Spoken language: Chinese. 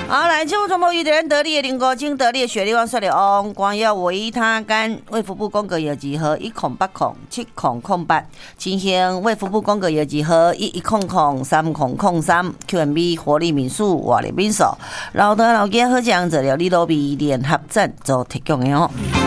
好，来，节目中播一点得力的林国金得力的雪莉王说的哦，光要维他干，卫福部公告药剂盒108070008，进行卫福部公告药剂盒11003003 QMB 活力民宿活力民宿，老德老家好讲这了，你都比联合赞做提供的哦。